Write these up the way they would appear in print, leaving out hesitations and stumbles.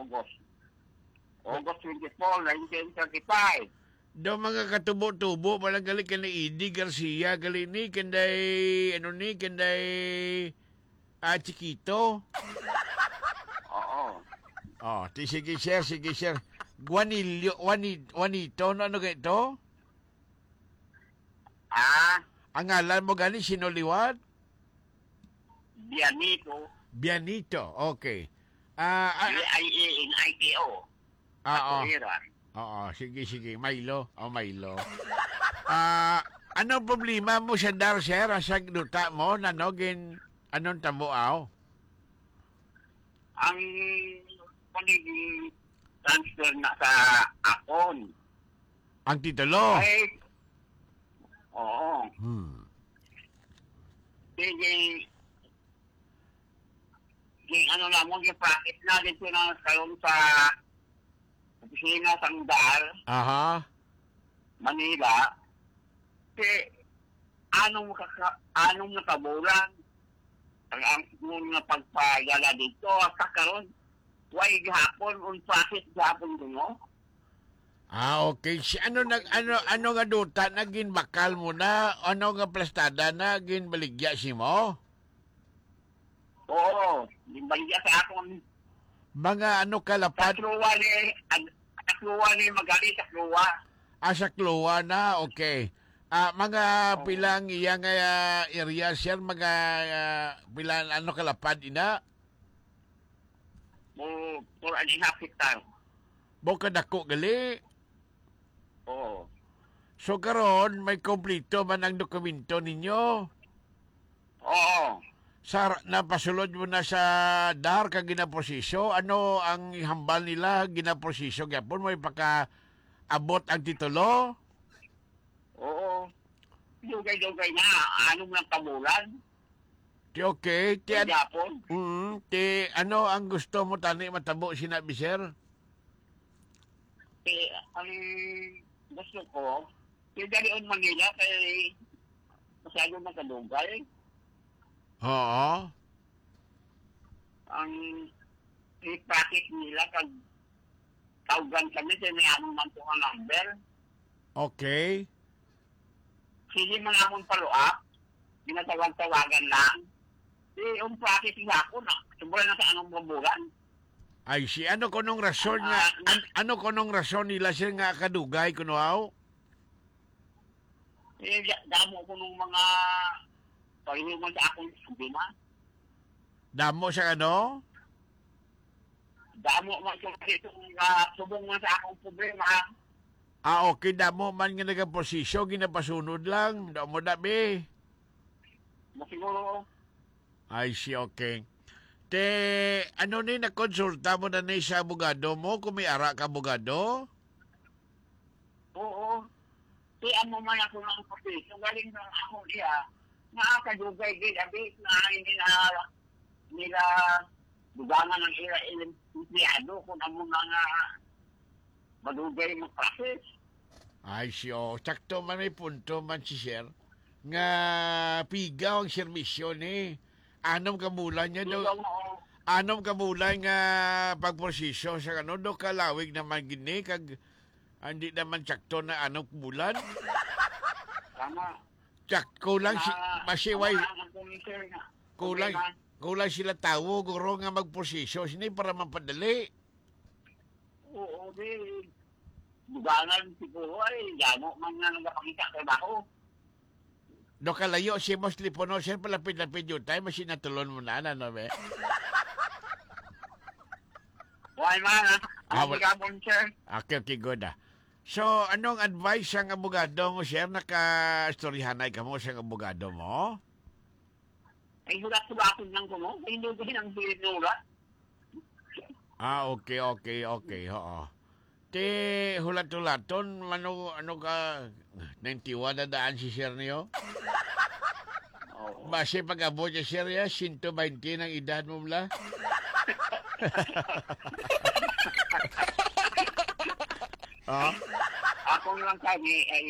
August. August 24, 1935. Do mga katubo-tubo, malang gali ka na Eddie Garcia, gali ni, kanday, Chiquito. Oo. Oh, sige, sir. Juanito, ano ka ito? Ang ngalan mo gani, sinuliwat? Bianito. Okay. B-I-A-N-I-T-O. Oo, sige. Milo. Anong problema mo sa dar, sir? Sa duta mo, anong tamuaw? Ang paniging transfer na sa akon. Ang titulo? Ay, oo. Sige, yung practice na dito na kalong sa opisina sa Dar, Manila. Kasi, anong nakabulan? Ang mga pagpayala dito, at karon, why gihapon, practice gihapon dito? Okay. Ano nga duta naging bakal mo na? Ano nga plastada na naging baligya si mo? Oo, baligya sa akong mga kalapad? Sakluwa ni Magali, sakluwa. Sa kluwa na, okay. Mga pilang iyang area, sir, mga pilang kalapad ina? For an half hectare. Boka dako gali? Oo. So karon may kompleto man ang dokumento ninyo? Oo. Napasulod mo na sa DAR ka ginaprosiso? Ano ang hambal nila ginaprosiso? Gapon mo ipaka-abot ang titulo? Oo. Dugay-dugay na. Anong nang kabulan? Okay. Japon? Ano ang gusto mo tani matabo sinabi, sir? Ang gusto ko, yung Dalion Manila kay masyado makadugay. Oo. Ang i-practice nila kag tawgan kami sa may among mantungan number. Okay. Sige man among follow-up, ginatawag-tawagan lang. Practice nga ako na. Sumula na sa anong bulan. Ay, ano ko nung rason nga, ano ko nung rason nila siya nga kadugay, kuno aw? Damo ko nung mga paghihingon sa akong problema. Damo sa ano? Damo man ko itong subong man sa akong problema. Okay, damo man nga nagaposisyo, ginapasunod lang. Damo dabi. Masiguro. Ay, okay. Ano ni nakonsulta mo na ni sa abogado mo? Kung may ara ka abogado? Oo. Ano man ako ng posisyon. Galing ng ako niya. Nakakadugay din. Abis na hindi na nila dugangan ng empleyado kung ano mga madugay ng process. Ay, sakto man may punto man si sir. Nga pigaw ang servisyo ni. Anong kamulan niya daw? Anong kamulan nga pagprosesyo sa do kalawig naman gini kag hindi naman sakto na anong bulan? Tama. Kulang masiway. Kulang sila tawo guro nga magprosesyo sini para mapadali. Oo, di. Dugangan siguro ay gano man nga nagpakita kay baho. Do kalayo si Mos Lipono, sir, palapit-lapit yun tayo, masinatulon mo na, ano, be? Why, man, Ang gabon, sir. Okay, good, So, anong advice ang abogado mo, sir? Naka-storyahanay ka mo sa abogado mo? Ay, sulat-sulatod lang ko mo. Hindi ko din ang sinulat. Okay, oo. Hulat-hulaton, ano ka, 91 na daan si sir niyo? Base pag-abot niya, sir, 120 ng edad mo mula? Ako lang kami ay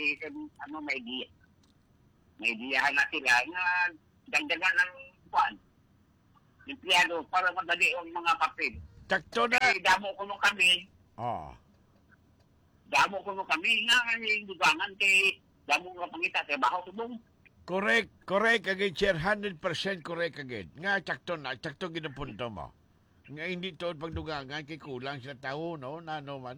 may diyahan na sila na dagdagan ng empleyado para madali ang mga papel. Sakto na. Damo ko nung kami. Oh. Damo ko nung kami. Nga, dugangan kay damo nga pangita. Kaya bahaw subong. Correct agad, sir. 100% correct agad. Nga, sakto ginapunto mo. Nga, hindi to pagdugangan, kay kulang sila tao, no? Nano man.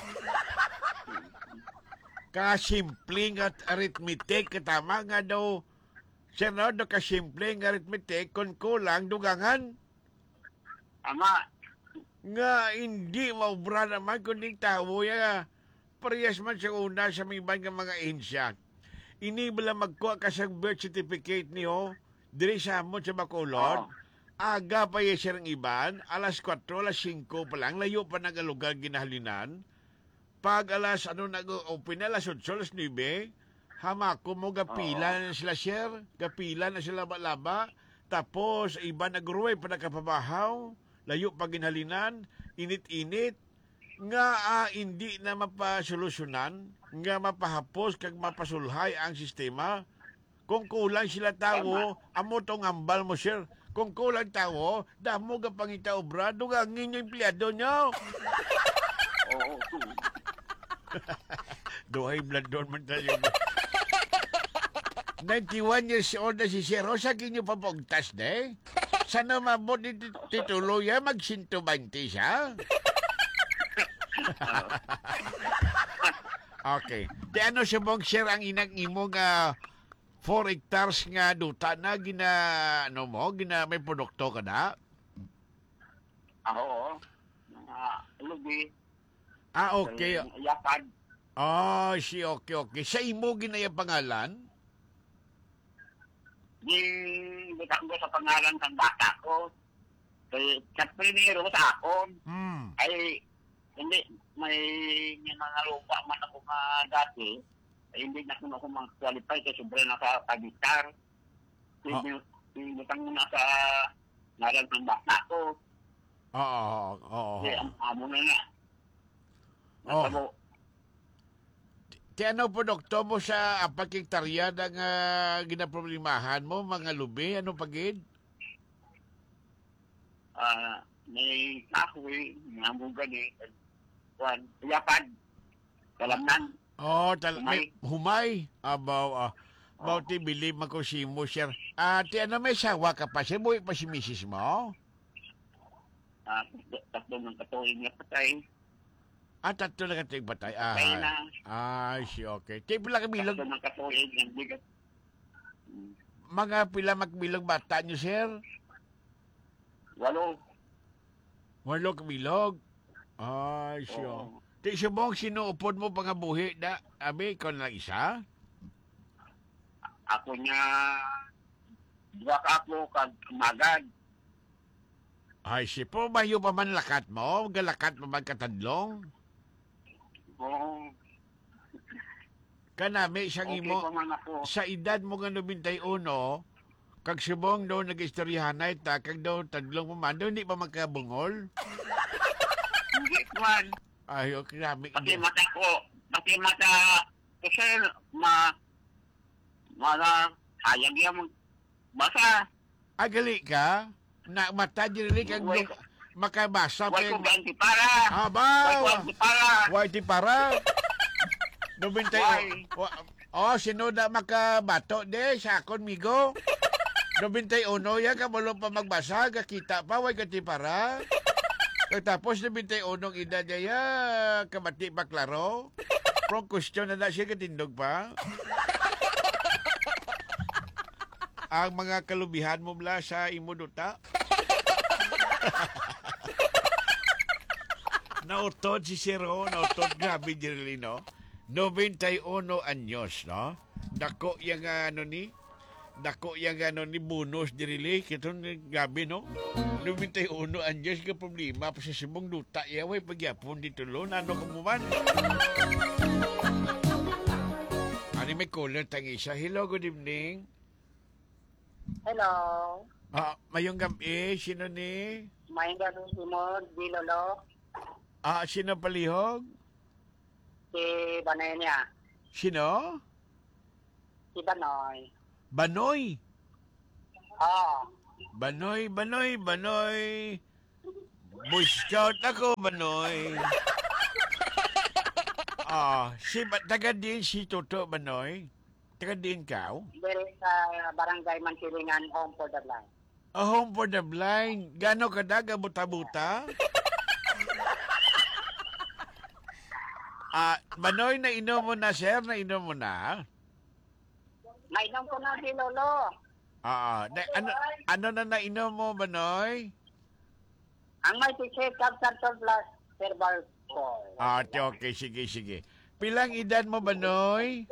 Kasimple nga arithmetic, katama nga daw, sir, no? Kasimple nga arithmetic, kung kulang, dugangan. Ama, Nga, hindi maubra naman, kundi tao, ya. Parehas man sa una sa may ibang nga mga insya. Ini bala magkuha ka sa birth certificate niyo, diri sa mo sa Bacolod. Aga pa yung siyang iban, alas 4, alas 5 pa lang, layo pa nagalugar ginahalinan. Pag open alas 8, alas 9, hamako mo, gapila na sila, sir. Gapila na sila laba. Tapos, iba nagruway pa nakapabahaw, layo pa ginhalinan, init-init. Nga hindi na mapasolusyonan, nga mapahapos, kag mapasulhay ang sistema. Kung kulang sila tao, amo tong ambal mo, sir. Kung kulang tao, damo ka pangita obra, dugangin yung empleyado nyo. oo. Duhay blood doon man tayo. 91 years old na si Sir Rosa, kinyo papagtas na eh. Sana mabot ni titulo ya, mag-120 siya. Okay. Di ano siya mong, sir, ang inang imong 4 hectares nga duta na may produkto ka na? Oo. Mga lubi. Okay. Yapad. Okay. Sa imo ginaya pangalan? Butang ko sa pangalan ng bata ko. Kaya sa primero sa akon. Ay, hindi, may mga lupa man ako dati. Ay, hindi na ako mag-qualify kasi sobrang nasa pagitar. Butang mo na sa ngalan ng bata ko. Oo. Kasi amo na nga. Nasabo. Ti ano po, doktor mo sa pagkiktarya ng ginaproblemahan mo, mga lubi? Ano pagid? May kahoy, nga mo gani. Yapad. Kalamnan. Humay. Abaw, ti believe ko si mo, sir. Ti ano, may sawa ka pa, sir? Buhay pa si misis mo? Tatlo ng katuloy niya patay. Tatlo na kating batay. Patay na. Okay. Ti pila kabilog? Tatlo ng katuloy niyang bigat. Mga pila magbilog bata niyo, sir? 8. Kabilog? Ti siya mong sinuupod mo pangabuhi na, abi, ikaw na isa? Ako niya, duwa ka ako kag magad. Si po, mayo pa man lakat mo? Galakat pa man katadlong? Oo. Kanami, siyang Okay imo, pa man ako. sa edad mo nga 91, kag subong daw nag-istoryahanay ta, kag daw tadlong mo man, daw hindi pa magkabungol? Hindi man. Ay, okay, grabe. Pati mata ko. Pati mata. Kasi sayang yan basa. Gali ka? Na mata diri kag Wait. makabasa Huwag kag ko ganti para. Abaw! Ganti para. Ti para. Why? Sino na makabato de sa akon migo? 91 ya kabalo pa magbasa, kakita pa way ti para. Tapos 91 edad niya kabati pa klaro. From question na siya katindog pa. Ang mga kalubihan mo mula sa imo duta. Nautod si Siro, nautod grabe dirili, no? 91 anyos, no? Dako yung bonus dirili, kitong gabi, no? 91 anyos ka problema pa sa simong duta, yaway pagyapon dito lo, nano ka mo man? Ano may caller tangi siya? Hello, good evening. Hello. Mayong gabi, sino ni? May ganun si Mod, di Lolo. Sino palihog? Si Banoy niya. Sino? Si Banoy. Banoy. Oo. Banoy. Boy Scout ako, Banoy. Taga din si Toto, Banoy. Taga din ka? Dere sa Barangay Mansilingan, Home for the Blind. A home for the blind. Gano kadaga buta-buta? Banoy, nainom mo na, sir? Nainom mo na? Nainom ko na si Lolo. Ano na nainom mo, Banoy? Ang may t-shirt, Capsule Plus, Herbal Call. Okay, sige. Pilang edad mo, Banoy?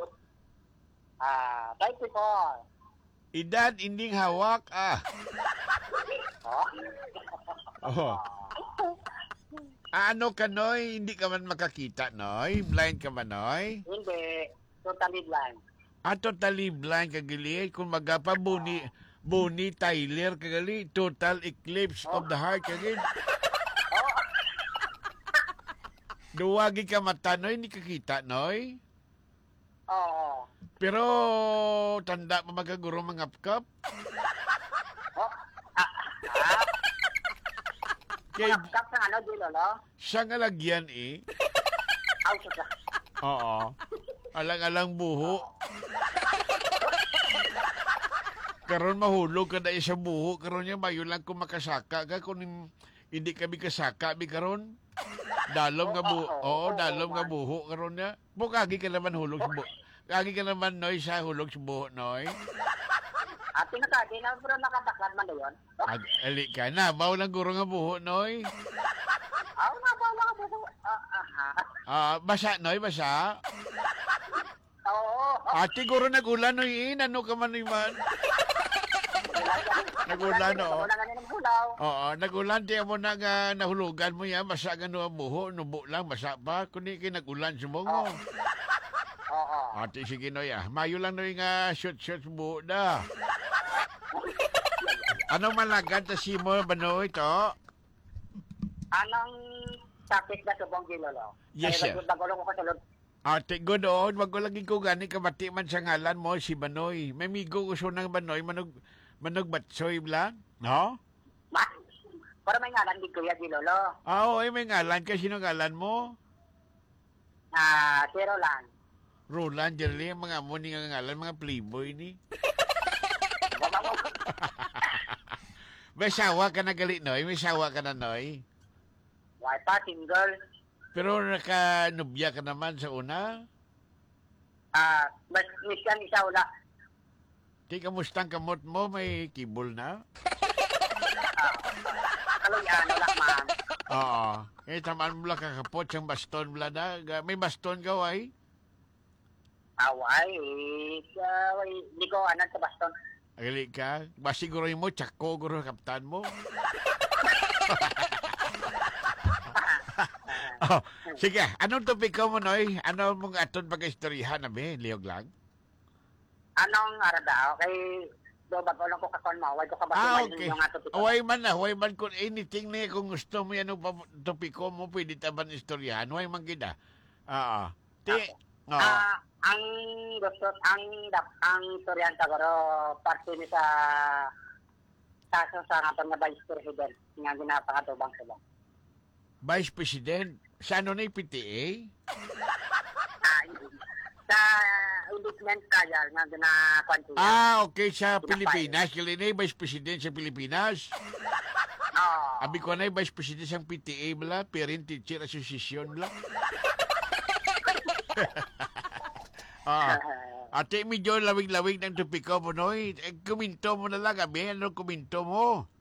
34. Edad, inding hawak, Oh? Ano ka, Noy? Hindi ka man makakita, Noy? Blind ka ba, Noy? Hindi. Totally blind. Totally blind kagili. Kung magapa, Bonnie Tyler kagali. Total eclipse of the heart kagili. Duwagi ka mata, Noy? Hindi ka kita, Noy? Oo. Pero, tanda pa magaguro mga kap. Kay, Kap sa ano, di Lolo? siya nga lagyan Out. Oo. Alang-alang buho. Karon mahulog ka na sa buho. Karon niya mayo lang kung makasaka ka. Kung hindi kami kasaka, bi karon. Dalom nga buho. Oo, dalom nga buho. Karon niya. Bukagi ka naman hulog sa buho. Kagi ka naman, Noy, sa hulog sa buho, Noy. At pinaka, di na bro nakataklad man na yun. Ali ka na. Baw lang guro nga buho, Noy. Ako na ba mga buso? Basa, Noy, basa. Oo. Siguro nagulan, Noy. Ano ka man, Noy, man? Nagulan, oo. Wala nga ng hulaw. Oo, nagulan di mo na nga nahulugan mo yan, basa nga no ang buho, nubo lang, basa pa, kundi kayo nagulan sumong mo. Oo. Sige Noy, mayo lang Noy nga shoot buho na. Anong malagad na si mo ba Noy to? Anong topic na subong Lolo? Yes, sir. Bagulong ko kasulod. Good on, wag ko lagi ko gani kabati man sa ngalan mo si Banoy. May migo ko so ng Banoy, manog batsoy bla, no? Ma? Para may ngalan di Kuya Lolo. Oo, may ngalan ka. Sino ngalan mo? Si Roland. Roland, Jerry, mga mo ni nga ngalan, mga playboy ni. May sawa ka na gali, Noy? May sawa ka na, Noy? Why pa, single? Pero naka-nubya ka naman sa una? Mas miskan isa wala. Di kamustang kamot mo, may kibol na? Kaloyan, wala man. Oo. Tamaan mo lang kakapot siyang baston bla na. May baston ka, way? Away, di ko anan sa baston. Agali ka? Basiguro mo, tsako, guro kaptan mo. Sige, anong topik ko mo, Noy? Ano mong aton pag-istoryahan na be? Liyog lang? Anong arada? Okay, do bago lang ko kakon mo. Huwag ko kabasiman Okay. yung ato pito. Huwag man kung anything na kung gusto mo yan ang topiko mo, pwede taban istoryahan. Huwag man kita. Oo. Ang gusto, ang storyan siguro parte ni sa kaso sa atong nga Vice President nga ginapakatubang sila. Vice President, sa ano na yung PTA? Sa impeachment trial nga ginakuan siya. Okay, sa Pilipinas. Kailan na yung Vice President sa Pilipinas? Oo. Abi ko na yung Vice President sa PTA bala, Parent Teacher Association bala. Ate, medyo lawig-lawig ng topiko mo, Noy. Kuminto mo na lang, abi. Ano kuminto mo?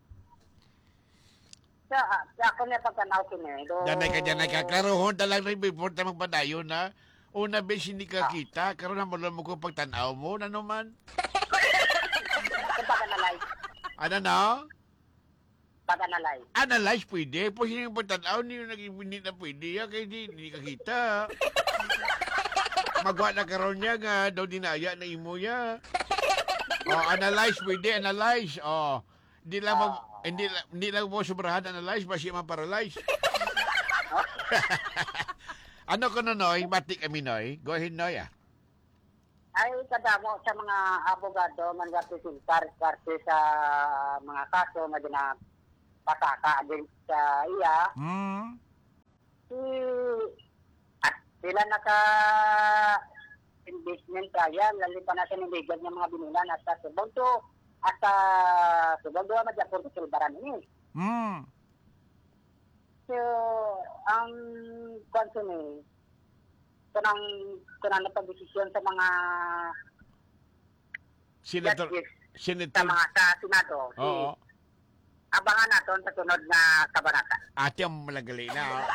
Sa ako na pagkanaw kini. Danay ka. Klarohon talang na yung report na magpadayon na. Una, bes, hindi ka kita. Karoon na mo lang mo kung pagtanaw mo. Ano man? Pag-analyze. Ano na? Pag-analyze. Analyze pwede. Po sino yung pagtanaw, hindi na pwede. Kaya hindi ka kita. Magwa na karoon niya nga. Daw dinaya na imo niya. Analyze pwede. Analyze. Hindi lang mo sobrahan analyze. Basi ma-paralyze. Ano ko na, Noy? Batik kami, Noy. Go ahead, Noy, Ay kadamo sa mga abogado man representar parte sa mga kaso nga ginapataka sa iya. Si at sila investment kaya lalo pa natin yung legal ng mga binulan at sa subog to at sa subog doon magyapon sa silbaran ini. So ang konsum eh kunang napag-desisyon sa mga Senator, judges sa Senator, mga sa Senado. oo. Abangan natin sa sunod na kabanata. Ate ang malagali na. Oh.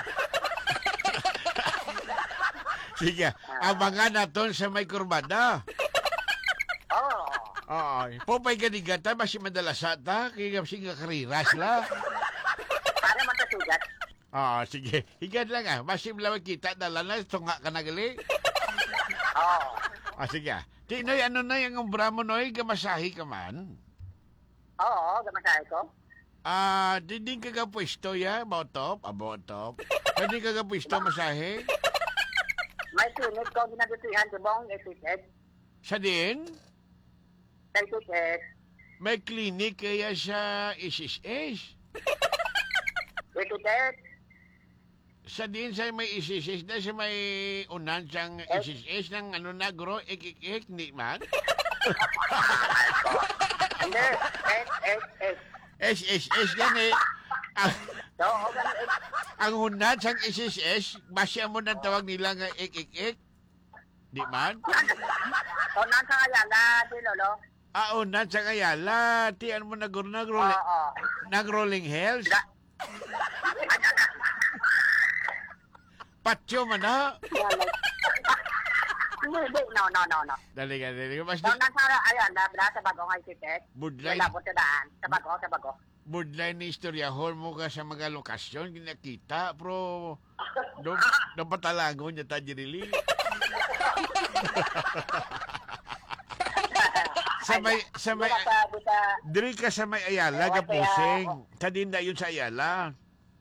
Sige, abangan naton sa may kurbada. Oo. Oo. Popay ganigata, basi madalasa ta. Kaya nga kariras la. Para matasugat. Oo, sige. Higad lang ah. Basi malawag kita, dala na, tunga ka na gali. Oo. Sige. Tinoy, ano na yung umbra mo, Noy? Gamasahi ka man? Oo, gamasahe ko. Dinding ka ka pwesto ya? Botop? Botop. Dinding ka ka pwesto masahe? May clinic ko ginagutihan sa buong SSS. Sa din? Sa SSS. May klinik kaya sa SSS? SSS. Sa din sa may SSS na sa may unan siyang SSS ng ano na gro, ik, ni man? Hindi, SSS. SSS yan eh. Oo, ganun. Ang unan siyang SSS, basya mo ng tawag nila nga ik. Di man? O, nasa Ayala, si Lolo. Unan sa Ayala. Tiyan mo Oo. nag-rolling hills. Patyo man na. Hindi, no. Dali ka. Mas So, nasa Ayala, sa bagong SSS. budlay, Labot sa daan. Sa bago. budlay ni istoryahon mo ka sa mga lokasyon, ginakita, pero do patalago niya ta dirili. sa may, diri ka sa may Ayala, Gapusing. Sa din na yun sa Ayala.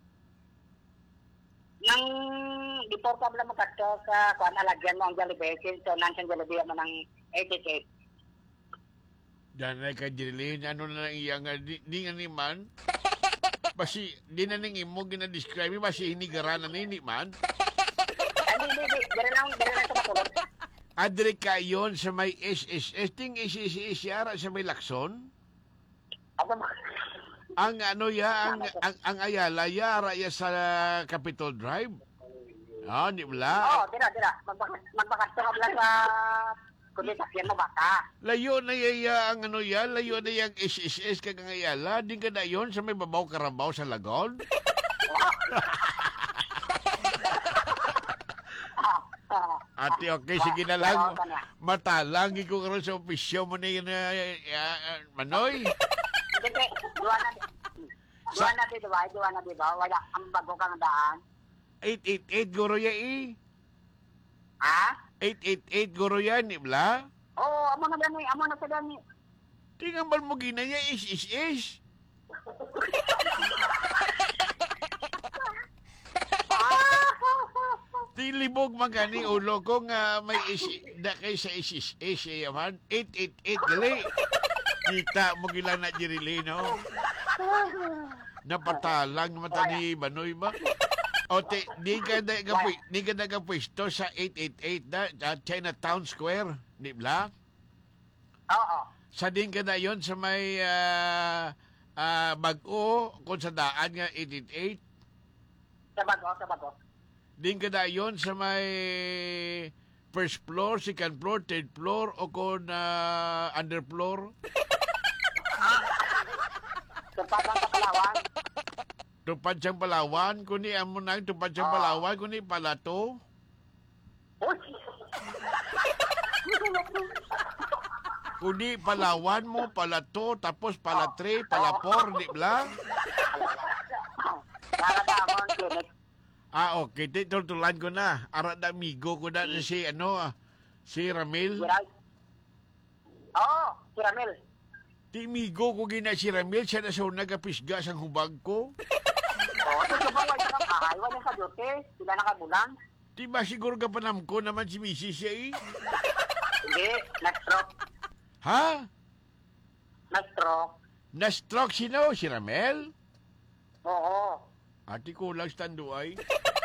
Nang before ka mo magkato sa kuan alagyan mo ang Jollibee, so nandiyan Jollibee mo ng 88. Diyan ay ka dirili, ano na lang iya nga, di nga ni man. Basi, di na ning imo ginadescribe, basi hinigara na ni man. Hindi, dire lang sa matulog. Adri ka yon sa may SSS, ting SSS yara sa may Lacson. Ako mo. Ang ano ya, ang Ayala yara ya sa Capitol Drive. Di Oo, ba? dira. Magbakasto ka lang sa kundi sakyan mo baka. Layo na ya ang ano ya, layo na yung SSS kag ang Ayala, di ka na yon sa may babaw Karabaw sa Lagon. Ate, okay, sige na lang. Matalang ko karon sa opisyo mo na yun, Manoy. Hindi, duwa na di ba? Wala ang bago kang daan. 888 guro ya eh. Ha? 888 guro yan, di ba? Oo, amo na sa gani. Tingnan ba mo ginaya is. Tilibog magani ulo ko nga may da kay sa is yaman 888 gali. Kita mo gila na dirili no. Napatalang naman tani Banoy ba? O di ka na pwesto sa 888 na Chinatown Square, di ba? Oo. Sa din ka na yon sa may Bag-o kung sa daan nga 888. Sa bago. Din ka na yon sa may first floor, second floor, third floor o kung underfloor. Sa Padang sa Palawan. Tupad siyang Palawan, kundi amo na tupad siyang Palawan, kundi Palato. Uy! Kundi Palawan mo, Palato, tapos Palatre, Palapor, di ba? Nakadamon, clinic. Okay. Tutulan ko na. Ara na amigo ko na si, si Ramil. Oo, si Ramil. Ti amigo ko gina si Ramil, siya na sa nagapisga sa hubag ko. Oo, ito ba wala kang kahay? Wala sa dote? Sila nakabulang? Di ba siguro ka panam ko naman si Mrs. siya eh? Hindi, na-stroke. Ha? Na-stroke. Na-stroke sino? Si Ramel? Oo. Ati kulang stando ay.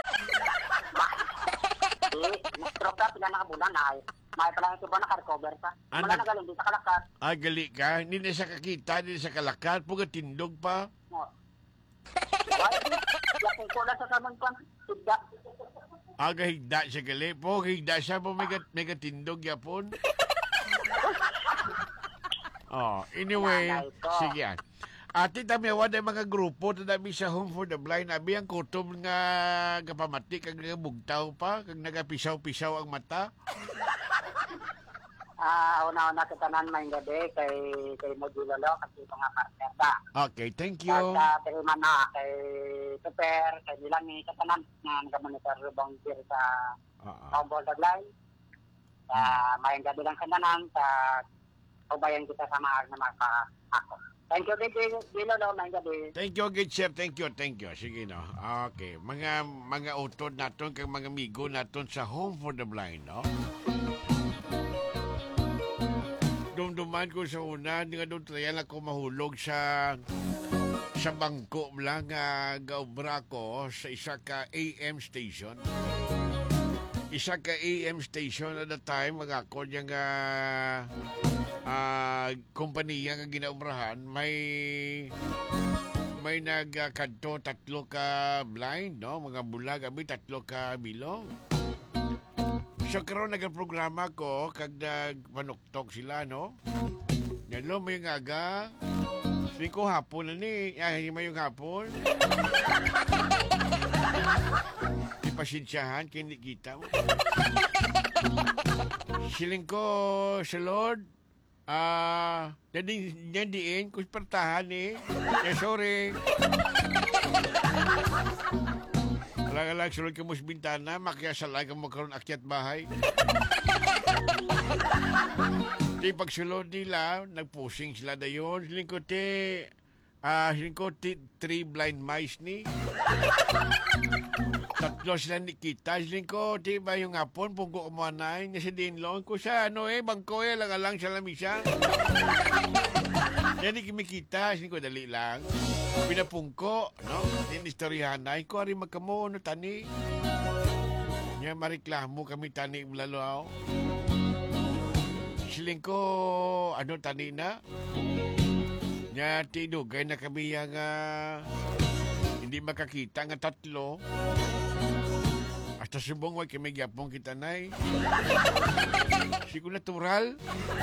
Na-stroke ka, pila nakabulan na ay. May pala ito ba naka-recover ka? Ano? Wala na galing, di sa kalakat. Gali ka. Hindi na siya kakita, hindi na siya kalakat. Puga tindog pa. Mo. Wala, yakong ko na sa saman pa. Higda. Higda siya gali. Higda siya po may katindog yapon. Anyway. Nanay ko. Sige yan. Ati tami wala mga grupo na dami sa Home for the Blind. Abi ang kutom nga kapamati kag nagabugtaw pa. Kag nagapisaw-pisaw ang mata. Una-una kita nan may gabi kay Modulolo kasi mga partner ba. Okay, thank you. Sa Teriman na kay Super, kay Milani, sa tanan na nagkamonitor rubang dir sa Home for the Blind. May gabi lang sa tanan sa kabayan kita sa mga ako. Thank you, Dilolo, may gabi. Thank you, good sir. Thank you. Sige, no. Okay. Mga utod naton kag mga amigo naton sa Home for the Blind, no? Dumduman ko sa una, nga doon tayan ako mahulog sa bangko lang gaobra ko sa isa ka AM station. Isa ka AM station at the time, mga ako niyang kompanya nga ginaumrahan, may nagkanto 3 ka blind, no? Mga bulag, abi 3 ka bilong. So karon nagaprograma ko kag nagpanuktok sila, no? Yan may ngaga. Sabi ko hapon na ni. May yung hapon. Di pasensyahan, kini kita mo. Siling ko sa Lord. Nandiin, kuspertahan eh. Sorry. Alang-alang sulod ka mo sa bintana, makiasalay ka mo karoon akyat bahay. Di pagsulod nila, nagpusing sila na yun. Siling ko 3 blind mice ni. 3 sila ni kita. Siling ko, ba yung hapon, pungko kumanay, nga si Dinlong. Ko sa bangko alang-alang sa lamisa. Yan di kumikita, siling ko dali lang. Pinapungko, no? Inistoryahan na, ko rin magkamo, no, tani. Nga mariklamo kami tani ulalo. Siling ko, tani na? Nga tinugay na kami yung hindi makakita nga 3. Hasta subong wag kami gyapong kita nay. Sigo natural.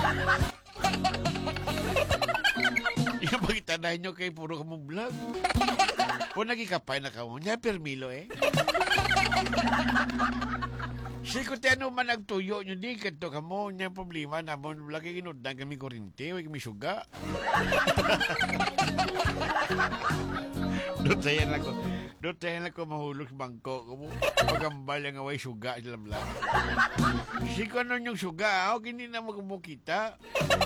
Yung pagkitanay nyo kay puro ka mong vlog. O nagikapay na ka mo. Nya permilo eh. Siko teno man nagtuyo nyo di kato ka mo. Nya problema na mo. Lagi ginudang kami kurinte. Huwag kami suga. Dotayan ako mahulog sa bangko ko mo. Pagambal yung away suga. Lang. Siko ano yung suga. Hindi na magmukita.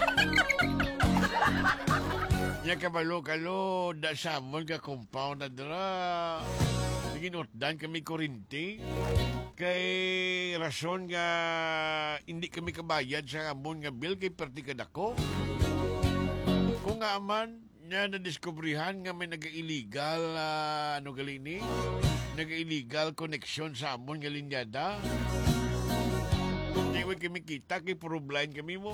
Nya kabalo-kalo da samon ka compound na dra. Ginutdan kami kurinti. Kay rason nga hindi kami kabayad sa amon nga bill kay perti kadako. Kung nga man nya nadiskubrihan nga may naga-illegal galini? Naga-illegal connection sa amon nga linyada. Hindi kami kita kay puro blind kami mo.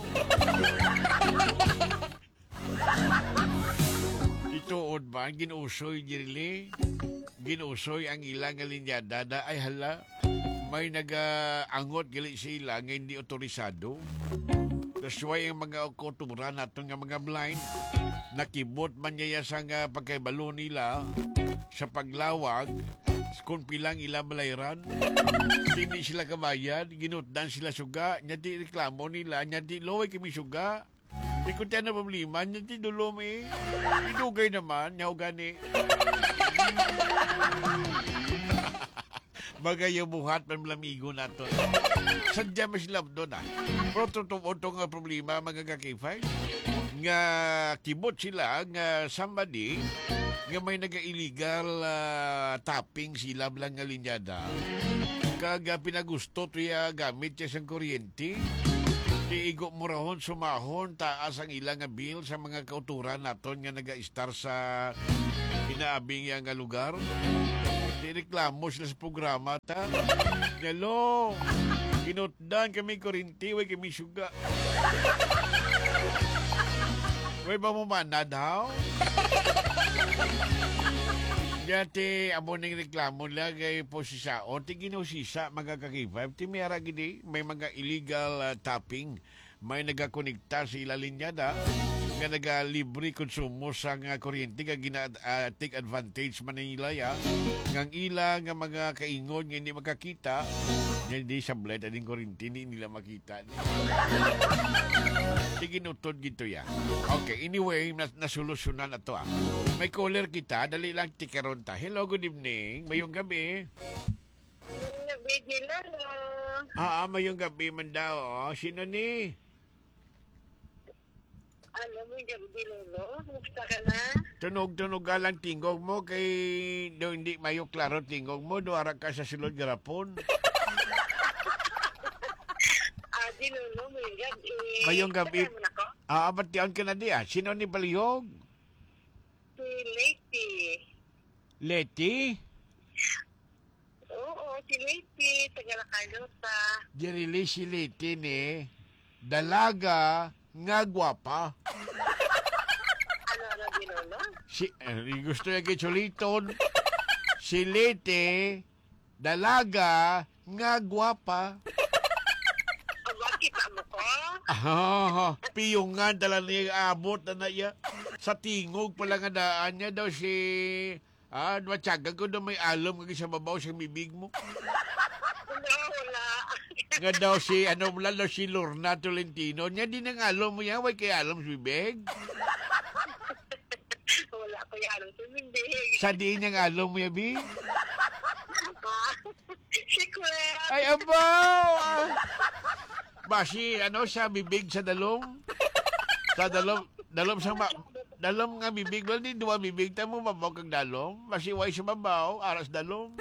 Ituod ba, ginusoy dirili, ginusoy ang ilang linyada da ay hala, may nag-angot gali sila nga hindi otorisado. That's why ang mga kultura natin nga mga blind, nakibot man niya sa nga pagkaibalo nila sa paglawag, kung pilang ila malayran, hindi sila kabayad, ginutdan sila suga, nyati reklamo nila, nyati loway kami suga. Ikot yan na problema, nyati dulom eh. Idugay naman, nyaw gani. Bagay yung buhat man malamigo na to. Sadya mas love doon Pero tutong nga problema mga kakifay. Nga kibot sila, nga somebody, nga may naga-illegal tapping sila lang nga linyada. Kaga pinagusto to gamit siya sa kuryente. Iigo mo rahon, sumahon, taas ang ilang bill sa mga kauturan naton nga naga-star sa inaabing nga lugar. Di reklamo sila sa programa ta. Hello. Kinutdan kami kurinti, way kami suga. Way ba mo manad, ha? Dati, amo nang reklamo lang kay po si Saon. Tiginaw sisa, magkakakipap. Timiyara gini, may mga illegal tapping. May nagakonekta sa ilalin niya da. Nga nagalibre konsumo sa nga kuryente nga take advantage man nila ya. Ngang ila nga mga kaingon nga hindi makakita. Hindi sa bled ading kuryente hindi nila makita. Tiginutod gito ya. Okay, anyway, nasolusyonan na to ah. May caller kita, dali lang tikaron ta. Hello, good evening. Mayong gabi. Gabi, Lolo. Mayong gabi man daw. Sino ni? Alam mo, gabi, Lolo. Kumusta ka na? Tunog-tunog ka lang tingog mo kay do hindi mayo klaro tingog mo. Doara ka sa sulod garapon. Di, Lolo, mayong gabi. Mayong gabi. Kasama na ko? Ba't yun ka na di ah? Sino ni Baliyog? Si Lady. Leti? Oo, si Lady. Tagalakayota. Dirili si Leti ni dalaga nga gwapa. Ano, di, Lolo? Gusto niya kay Choliton. Si Leti dalaga nga gwapa. Kita mo ko? Piyungan dala niya abot na iya. Sa tingog pala nga daan niya daw si... matyaga ko daw may alam kag sa babaw sa bibig mo. Wala. Nga daw si, si Lorna Tolentino. Niya din ang alam mo yan, way kay alam sa bibig. Wala ko yung alam sa bibig. Sa diin niyang alam mo yan, Bi? Secret. Ay, abaw! Basi, sa bibig sa dalom? Sa dalom sa dalom nga bibig. Well, di dua bibig. Tamo mabaw kag dalom. Basi, way sa babaw. Aras dalom.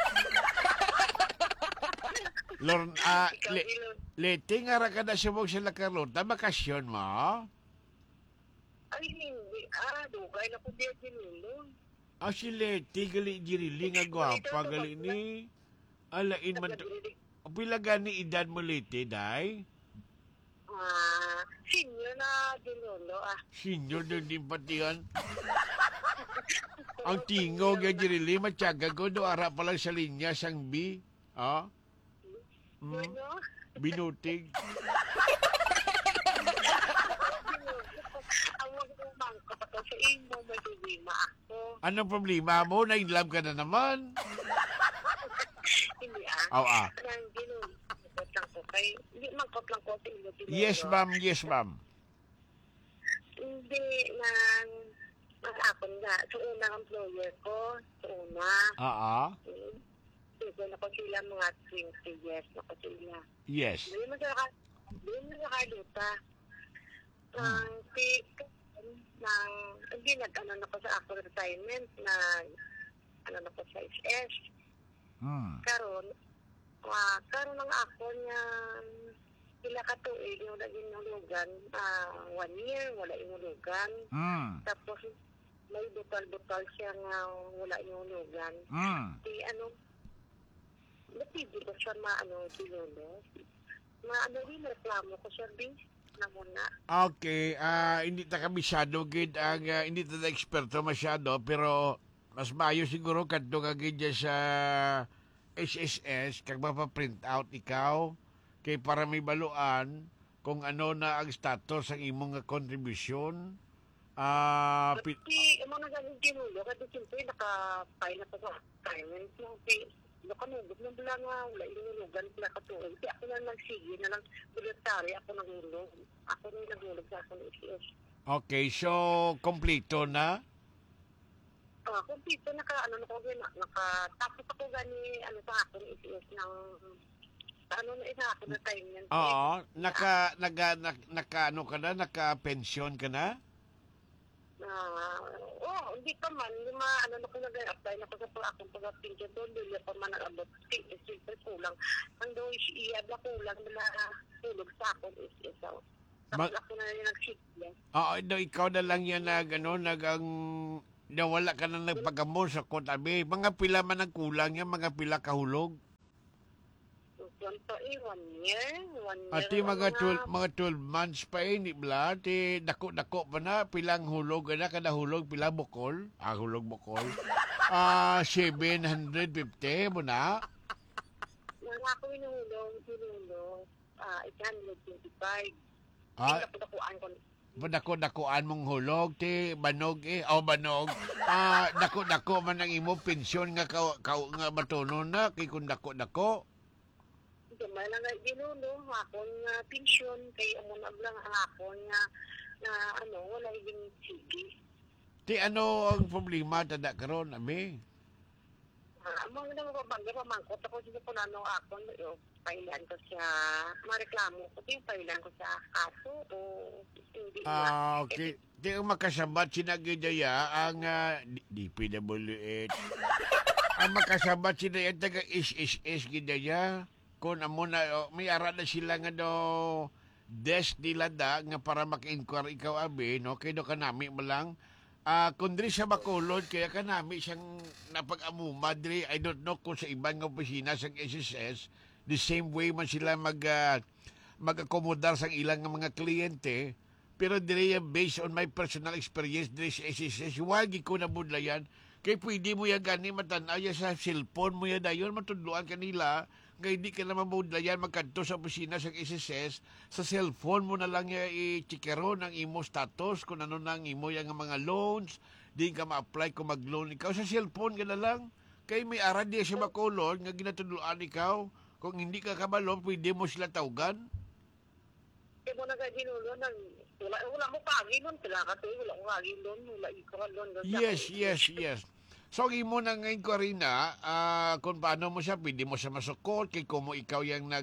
Leti, nga ka na sumog sila Carlota. Bakasyon mo? Ay, hindi. Dugay na ko diya ginulo. Si Leti, gali jirili nga gwapa. Gali ni... Alain man to. Pila gani edad mo Leti, day? Senior na ginulo. Senior na din pati yan. Ang tingog nga jirili, matyaga ko. Do ara pa lang sa linya sang B. Ano? Binutig. Ang magumang ko pa sa inyo, may problema ako. Anong problema mo? Na-inlove ka na naman? Hindi Nang ginulo. Lang ko kay, hindi mangkot lang ko sa inyo. Yes, ma'am. Yes, ma'am. Hindi, ang akon nga. Sa unang employer ko, sa una. Diba na ko sila mga 20 years na ko sila. Yes. Hindi mo nakaluta. Hindi nag-ano na ko sa ako retirement na na ko sa SS. Karon ng ako niya sila katuig yung naging hulugan 1 year, wala yung hulugan. Tapos may butal-butal siya nga wala yung hulugan. Natibig ko siya ginulo. Rin reklamo ko siya na muna. Okay, hindi ta kabisado gid ang hindi ta eksperto masyado pero mas maayo siguro kadto ka gid sa SSS kag mapaprint out ikaw kay para may baluan kung ano na ang status ang imong contribution. Kasi mo na galing ginulo kasi siyempre naka-file na sa assignment mo. Nakanugot na bila nga, wala inulugan sila katuloy. Kaya ako na nagsige na lang voluntary ako nagulog. Ako na nagulog sa ako ng SES. Okay, so kompleto na? Kompleto, nakatapos ako gani, sa ako ng SES ng, na isa ako na time yan. Oo, naka-pension ka na? Hindi pa man, na ko nag-apply na ko sa akong pag-pension doon, hindi pa man nag-abot. Siyempre kulang. Ang doon iyad na kulang na tulog sa akong SES. Tapos ako na rin nag-shift yan. Ikaw na lang yan ang Wala ka na nagpagamon sa kot, abi. Mga pila man ang kulang yan, mga pila kahulog. Ganito 1 year. 1 year. Ati mga 12 months pa ni bla. Ati dako-dako pa na. Pilang hulog na. Kada hulog, pila bukol. Hulog bukol. 750 mo na. Nang ako hinulong, 825. Dako-dakuan ko. Dako-dakoan mong hulog. Ti banog banog. Dako-dako man ang imo pensyon nga nga matunon na. Kay kung dako-dako. May lang nga ginulo, akong pensyon, kay amon ablang ang akong wala yung sige. Ti ano ang problema tada karon, abi? Among na mababangga pa man ko, tapos ito po nanong akong, pailan ko siya, mareklamo ko, pailan ko sa kaso, o hindi na. Okay. Ti ang makasabat sinagidaya ang DPWH. Ang makasabat sinagidaya taga SSS gidaya. Kung amo na, may ara na sila nga do desk nila da nga para maka-inquire ikaw, abi, no? Kaya do kanami mo lang. Kung diri sa Bacolod, kaya kanami siyang napag-amuma diri. I don't know kung sa ibang opisina sa SSS, the same way man sila mag-akomodar sa ilang mga kliyente. Pero diri based on my personal experience diri sa SSS, wagi ko nabudlayan. Kaya pwede mo yan gani matanaya sa cellphone mo yan dayon, matudluan kanila. Kaya hindi ka naman maudlayan magkanto sa opisina sa SSS, sa cellphone mo na lang i-chikeron ang imo status, kung ano na ang imo yung mga loans, di ka ma-apply kung mag-loan ikaw. Sa cellphone ka na lang. Kaya may arad di sa Bacolod nga ginatudluan ikaw. Kung hindi ka kabalo, pwede mo sila tawgan. Kaya mo nagaginulo nang wala mo paginon, wala ko paginon, wala ikaw. Yes. So, imo na ngayon ko rin na, kung paano mo siya, pwede mo siya masukot, kay kung mo ikaw yung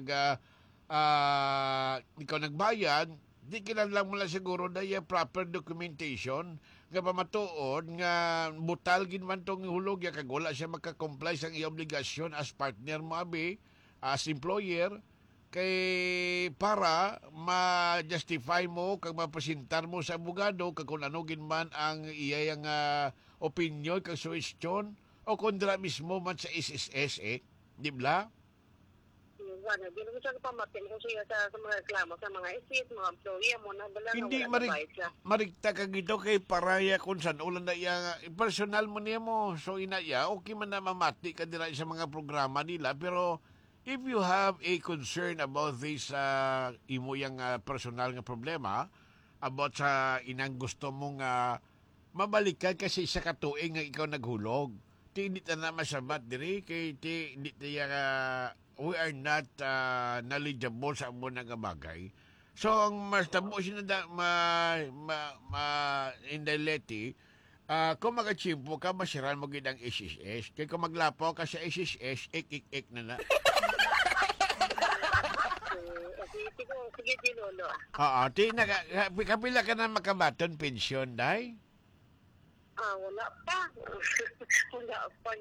ikaw nagbayad, di kailangan mo lang siguro na yung proper documentation, nga pamatuod, nga butalgin man tong hulog, ya kag wala siya makakomply sa iyong obligasyon as partner mo, abi, as employer, kay para ma-justify mo kag mapresentar mo sa abogado kag kung ano ginman ang iyang opinion kag suwestyon o kontra mismo man sa SSS di ba? Di naman siya pamatin kung siya sa mga reklamo sa mga isit, mga employee mo na bala hindi marigta kag ito kay paraya kung saan ulan na iya personal mo niya mo so inaya okay man na mamati ka dira sa mga programa nila pero if you have a concern about this imo yang personal nga problema about sa inang gusto mong mabalikan kasi sa katuig nga ikaw naghulog, ti hindi ta na masabat diri kay ti hindi ta we are not knowledgeable sa amo nga bagay. So ang mas tabo sinada indaleti kung magachimpo ka masiran mo gid ang SSS kay kung maglapo ka sa SSS ik na. Sige, Dilolo. Kapila ka na makabaton pensyon, day? Wala pa. Wala pa.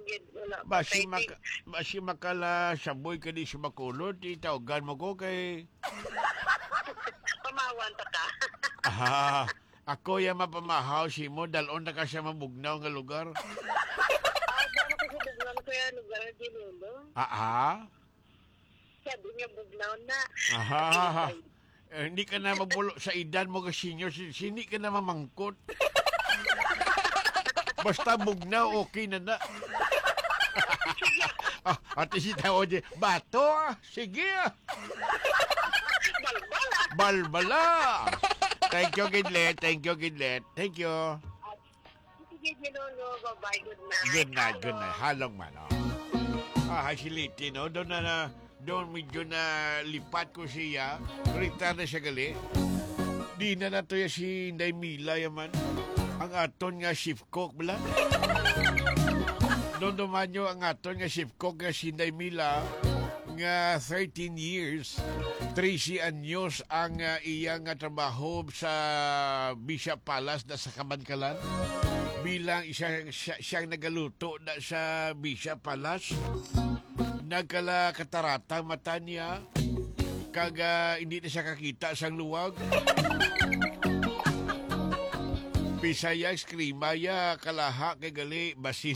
Basi makala saboy ka di sa Bacolod, itawagan mo ko kay... Pamawan ta ka. Ako yung mapamahaw si mo, dalon na ka siya mabugnaw nga lugar. Gano'n ko sa bugnaw ko yung lugar, Dilolo. Sabi niya bugnaw na. Hindi ka na mabulo sa edad mo ka senior, hindi ka na mamangkot. Basta bugnaw, okay na. Ate si tao di, bato, sige. Balbala. Thank you, Gidlet. Thank you. Sige, Dilolo. Bye-bye. Good night. Halong man. Hasiliti, no? Doon medyo na lipat ko siya. Rita na siya gali. Di na nato ya si Inday Mila yaman. Ang aton nga shift cook bala. Doon dumanyo ang aton nga shift cook nga si Inday Mila nga 13 years. 13 anyos ang iyang trabaho sa Bishop Palace na sa Kabankalan. Bilang siyang nagaluto na sa Bishop Palace. Nagkala katarata mata niya hindi na siya kakita sa luwag. Bisaya, skrimaya, kalaha, kay gali, basin.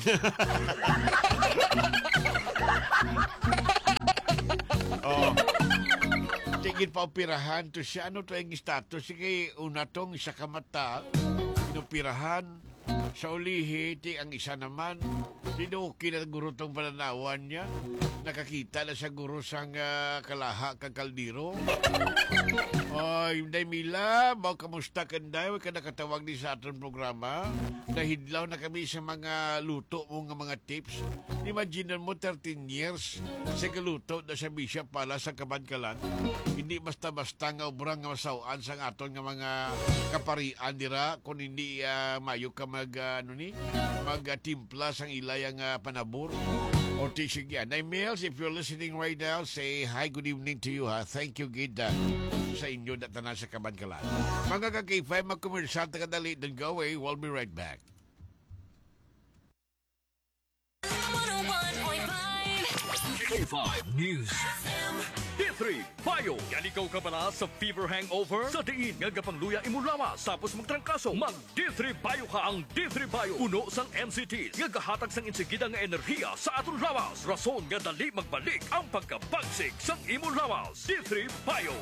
Oh. Tingin pa operahan to siya. Ano to yung status? Sige, una tong isa kamata. Inoperahan. Sa ulihi, ang isa naman. Sinuki na guro tong pananawan niya. Nakakita na sa guro sang kalaha kang kaldiro. Oy, Inday Mila, mau kamusta kanday? Huwag ka nakatawag din sa atong programa. Nahidlaw na kami sa mga luto mo nga mga tips. Imagine mo 13 years sa kaluto na sa bisya pala sa Kabankalan. Hindi basta-basta nga obrang nga masawaan sa aton nga mga kaparian dira kung hindi mayo ka magtimpla sang ilayang panabor. O sige, Nay Mills, if you're listening right now, say hi, good evening to you, ha. Thank you, Gida, sa inyo na tanan sa Kabankalan. Mga ka-K5, mag-commercial, takadali, don't go away, we'll be right back. 101.5 K5 News D3 Bayo. Yan ikaw ka pala sa fever hangover? Sa diin nga gapangluya imo lawas tapos magtrangkaso. Mag D3 Bayo ka ang D3 Bayo. Puno sang MCTs nga gahatag sang insigida nga enerhiya sa aton lawas. Rason nga dali magbalik ang pagkabagsik sang imo lawas. D3 Bayo.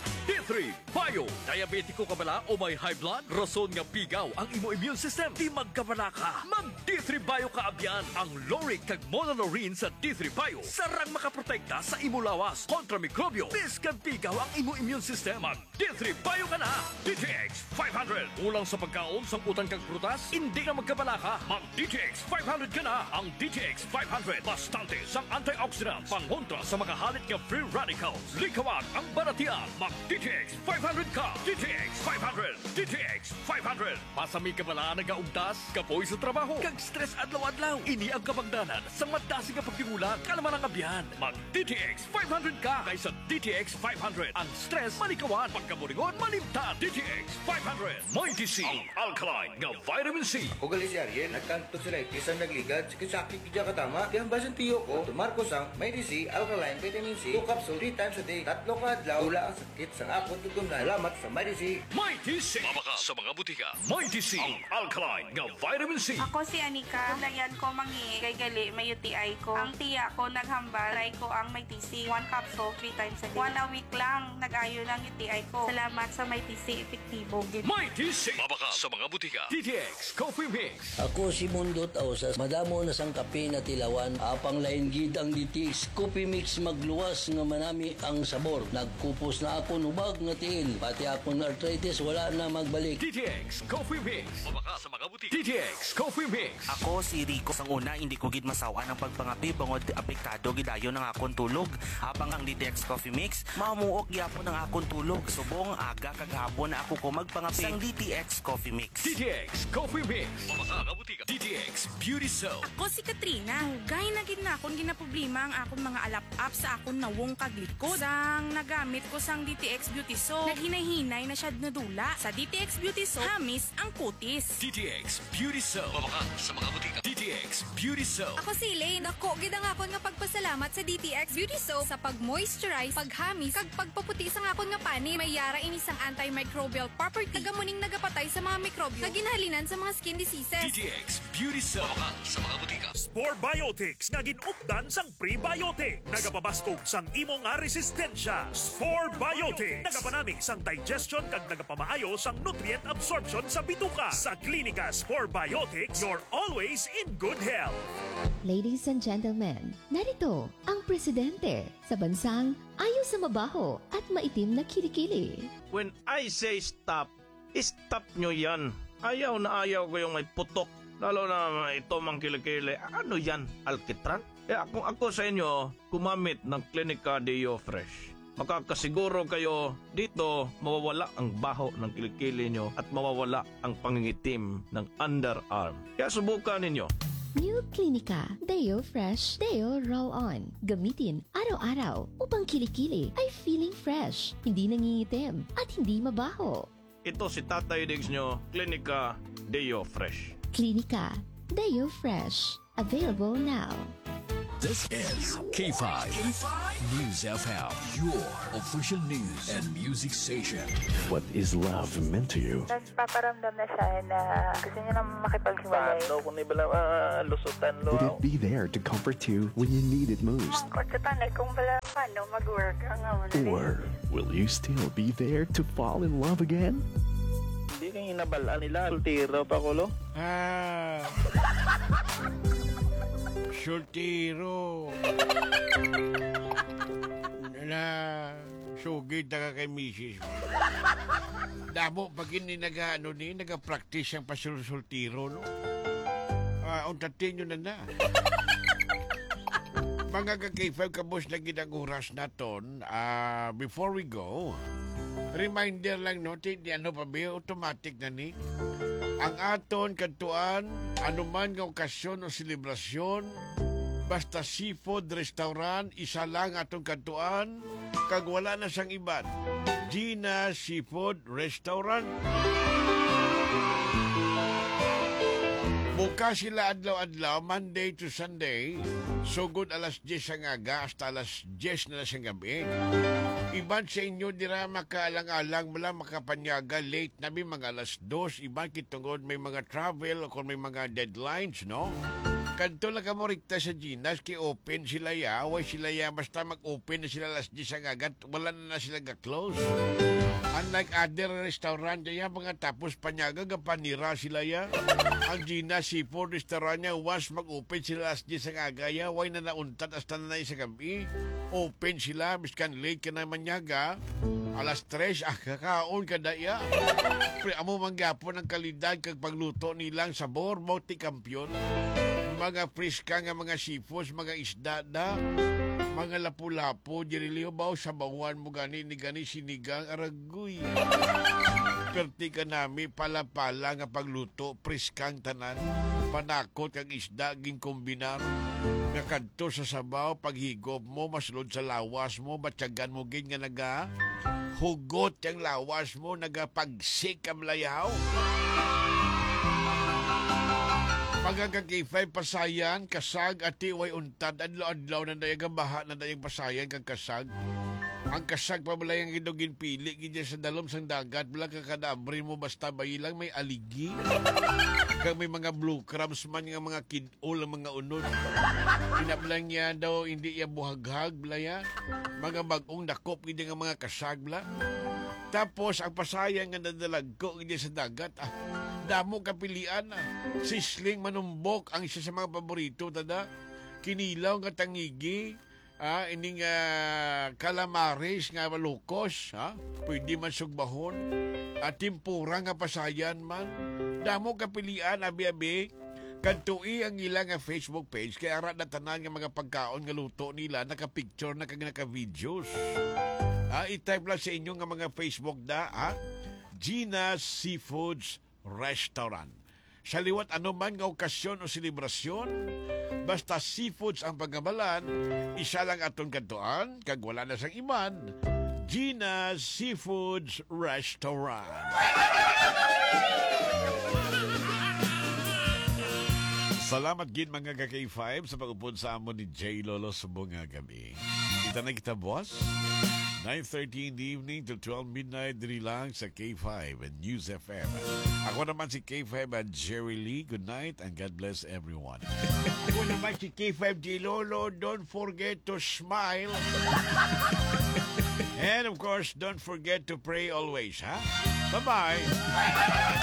D3 Bayo. Diabetiko ka bala o may high blood? Rason nga pigaw ang imo immune system. Di magkabala ka. Mag D3 Bayo ka abyan. Ang Loric kag Monolorine sa D3 Bayo. Sarang makaprotekta sa imo lawas kontra mikrobyo. Biskan pigaw ang imo immune system. Mag D3 Bayo ka na. DTX 500. Ulang sa pagkaon sang utang kag prutas? Hindi ka magkabala ka. Mag DTX 500 ka na. Ang DTX 500 bastante sang antioxidants. Pangontra sa mga halit nga free radicals. Likawan ang baratian. Mag DTX 500 ka. DTX 500. DTX 500. Pasami ka bala nagaugtas, kapoy sa trabaho, kag stress adlaw-adlaw. Ini ang kabagdanan sa madasi nga pagtigulang kalaman ang abyan. Mag DTX 500 ka kaysa DTX 500. Ang stress malikawan, pagkaburingon malimtan. DTX 500. May DC ang alkaline nga vitamin C. O gali si Ariel, nagkanto sila isang nagligad, sakit kidya katama, kaya basan tiyo ko, tumarko sang may DC, alkaline, vitamin C, 2 capsule 3 times a day, 3 ka adlaw, tula ang sakit sa akot tutum na alamat sa may DC. May DC. Mabaka sa mga butika. May DC ang alkaline nga vitamin C. Ako si Anika. Lagyan ko mangi kay gali may UTI ko. Ang tiya ko naghambal, try ko ang may TC. 1 capsule 3 times a day. 1 a week lang, nag-ayo lang UTI ko. Salamat sa may TC, epektibo. May DC. Mabaka sa mga butika. DTX Coffee Mix. Ako si Mundot Ausas, madamo na sang kape na tilawan, apang lain gid ang DTX Coffee Mix magluwas nga manami ang sabor. Nagkupos na ako nubag nga tiil, pati akong arthritis wala na magbalik. DTX Coffee Mix. Mabaka sa mga butika. DTX Coffee Mix. Ako si Rico. Sang una, hindi ko gid masawaan ang pagpangapi bangod apektado gidayo ng akong tulog. Habang ang DTX Coffee Mix, mamuok gyapon ang akong tulog. Subong aga kaghapon na ako ko magpangapi sang DTX Coffee Mix. DTX Coffee Mix. Mabaka sa butika. DTX Beauty Soap. Ako si Katrina. Hugay na gid na akong ginaproblema ang akong mga alap-up sa akong nawong kaglikod. Sang nagamit ko sang DTX Beauty Soap, naghinay-hinay na siya nadula. Sa DTX Beauty Soap, hamis ang kutis. DTX Beauty Soap. Mabaka sa mga butika. DTX Beauty Soap. Ako si Elaine. Ako, gid ang akon nga pagpasalamat sa DTX Beauty Soap sa pag-moisturize, paghamis, kag pagpaputi sa akon nga pani. May yara ini sang antimicrobial property. Tagamuning nagapatay sa mga mikrobyo na ginhalinan sa mga skin diseases. DTX Beauty Soap. Mabaka sa mga butika. Spore Biotics nga ginupdan sang prebiotic. Nagapabastog sang imo nga resistensya. Spore Biotics. Nagapanami sang digestion kag nagapamaayo sang nutrient absorption sa bituka. Sa Klinika Spore Biotics, you're always in good health. Ladies and gentlemen, narito ang presidente sa bansang ayaw sa mabaho at maitim na kilikili. When I say stop, stop nyo yan. Ayaw na ayaw ko yung may putok. Lalo na ito mang kilikili. Ano yan? Alkitran? Kaya kung ako sa inyo, gumamit ng Klinika Deo Fresh. Makakasiguro kayo dito mawawala ang baho ng kilikili nyo at mawawala ang pangingitim ng underarm. Kaya subukan ninyo. New Klinika Deo Fresh Deo Roll-On. Gamitin araw-araw upang kilikili ay feeling fresh, hindi nangingitim at hindi mabaho. Ito si Tatay Diggs nyo, Klinika Deo Fresh. Klinika Deo Fresh. Available now. This is K5 News FM, your official news and music station. What is love meant to you? Nagpaparamdam na siya na gusto niya na makipaghiwalay. Paano kung ibala lusutan lo? Would it be there to comfort you when you need it most? Ang kutsutan kung bala paano mag-work ang Or will you still be there to fall in love again? Hindi kang inabalaan nila. Sultiro pa ko lo. Sultiro. Na sugid na ka kay misis mo. Damo, pag hindi nag-practice ang pasultiro, no? Untatin nyo na. Mga ka-K5, kabos na ginang oras na ton. Before we go, reminder lang, no? Di pa ba, automatic na ni. Ang aton kantuan, anuman nga okasyon o selebrasyon, basta seafood restaurant, isa lang atong kantuan, kag wala na sang iban. Gina Seafood Restaurant. Bukas sila adlaw-adlaw, Monday to Sunday, sugod alas 10 ang aga hasta alas 10 na sang gabi. Iban sa inyo dira makaalang-alang mula makapanyaga late nabi mga alas 2. Iban kitungod may mga travel o kung may mga deadlines, no? Kanto lang ka mo rikta sa Ginas, open sila ya, way sila ya, basta mag-open na sila alas 10 ang agad, wala na sila ga-close. Unlike other restaurant, ya, mga tapos panyaga, panira sila ya. Ang Ginas Seafood Restaurant niya, once mag-open sila alas 10 ang aga, ya, way na nauntat hasta na sa gabi. Open sila, miskan late ka na manyaga, alas 3, kakaon ka na ya. Amo manggapon ang kalidad kag pagluto nilang sabor, mauti kampyon. Mga friska nga mga seafoods, mga isda na, mga lapu-lapu, diriliyo ba sa banguan mo gani ni gani sinigang aragoy. Perti ka nami pala-pala nga pagluto, friskang tanan, panakot kag isda ging kombinar. Nga kadto sa sabaw, paghigop mo, masulod sa lawas mo, batyagan mo gin nga naga, hugot yung lawas mo, nagapagsik ang layaw. Pagkaka-K5 pasayan, kasag at tiway untad, adlaw-adlaw na dayagang baha na dayang pasayan kang kasag. Ang kasag pabalay ang ginugin pili, gidya sa dalom sang dagat, bilang kakadabri mo basta bayilang may aligi. Kag may mga blue crabs man nga mga kidol ang mga unod. Pinablang niya daw, hindi iya buhaghag, blaya. Mga bagong dakop, gidya nga mga kasag, bla. Tapos, ang pasayan nga nadalag ko, gidya sa dagat, damo kapilian sisling manumbok ang isa sa mga paborito tada kinilaw nga tangigi ining calamares nga malukos pwede man sugbahon at timpura nga pasayan man damo kapilian abi-abi kadtoi ang ilang nga Facebook page kaya ara na tanan nga mga pagkaon nga luto nila naka-picture na kag naka-videos i-type lang sa inyo nga mga Facebook Gina Seafoods Restaurant. Sa liwat anuman nga okasyon o selebrasyon, basta seafoods ang paggabalan, isa lang aton kantuan, kag wala na sang iban, Gina Seafoods Restaurant. Salamat gid mga ka-K5 sa pag-upod sa amon ni J. Lolo subong nga gabi. Kita na kita, boss. 9:30 in the evening till 12 midnight diri lang sa K5 and News FM. Ako naman si K5 at Jerry Lee. Good night and God bless everyone. Ako naman si K5 J. Lolo. Don't forget to smile. And of course, don't forget to pray always, ha? Bye-bye.